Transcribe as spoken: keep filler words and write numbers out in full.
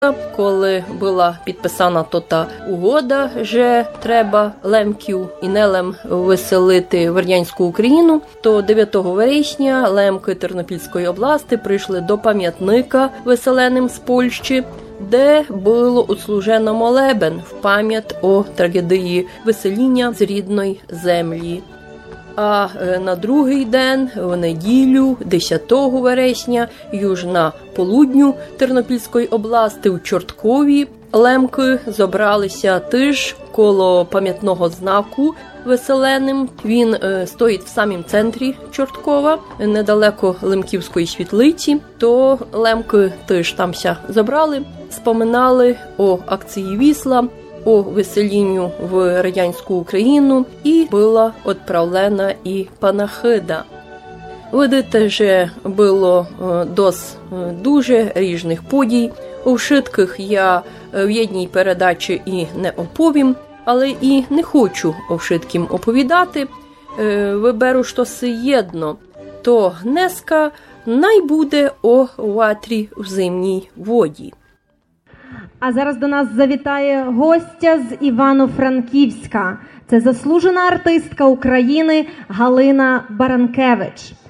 Коли була підписана то та угода, що треба лемків і нелем виселити в радянську Україну, то дев'ятого вересня лемки Тернопільської області прийшли до пам'ятника виселеним з Польщі, де було відслужено молебен в пам'ять о трагедії виселення з рідної землі. А на другий день, в неділю, десятого вересня, юж на полудню Тернопільської області в Чорткові лемки зібралися теж коло пам'ятного знаку виселеним. Він е, стоїть в самім центрі Чорткова, недалеко Лемківської світлиці. То лемки теж тамся зібрали, споминали о акції Вісла, о виселенню в радянську Україну, і була відправлена і панахида. Видите, що було досить дуже різних подій. У вшитких я в єдній передачі і не оповім, але і не хочу о вшиткім оповідати. Виберу щось єдно. То гнеска най буде о ватрі в зимній воді. А зараз до нас завітає гостя з Івано-Франківська. Це заслужена артистка України Галина Баранкевич.